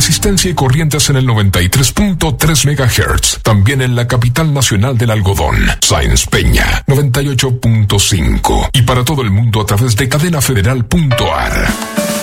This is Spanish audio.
Resistencia y Corrientes en el 93.3 MHz. También en la capital nacional del algodón, Sáenz Peña, 98.5. Y para todo el mundo a través de cadenafederal.ar.